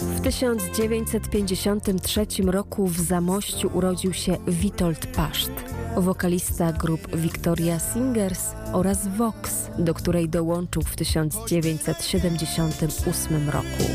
W 1953 roku w Zamościu urodził się Witold Paszt, wokalista grup Victoria Singers oraz Vox, do której dołączył w 1978 roku.